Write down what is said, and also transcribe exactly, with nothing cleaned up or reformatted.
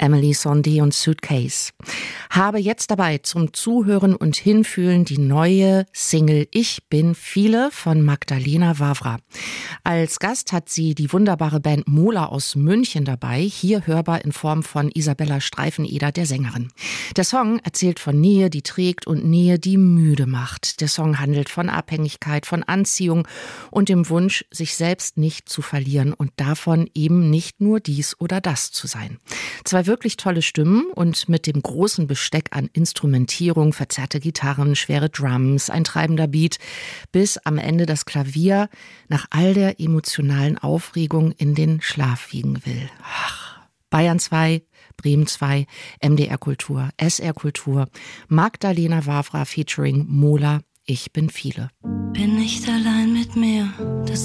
Emily Sondé und Suitcase. Habe jetzt dabei zum Zuhören und Hinfühlen die neue Single Ich bin viele von Magdalena Wawra. Als Gast hat sie die wunderbare Band Mola aus München dabei, hier hörbar in Form von Isabella Streifeneder, der Sängerin. Der Song erzählt von Nähe, die trägt, und Nähe, die müde macht. Der Song handelt von Abhängigkeit, von Anziehung und dem Wunsch, sich selbst nicht zu verlieren und davon eben nicht nur dies oder das zu sein. Zwei wirklich tolle Stimmen und mit dem großen Besteck an Instrumentierung, verzerrte Gitarren, schwere Drums, ein treibender Beat, bis am Ende das Klavier nach all der emotionalen Aufregung in den Schlaf wiegen will. Ach. Bayern zwei, Bremen zwei, M D R Kultur, S R Kultur, Magdalena Wawra featuring Mola, Ich bin viele. Bin nicht allein mit mir, das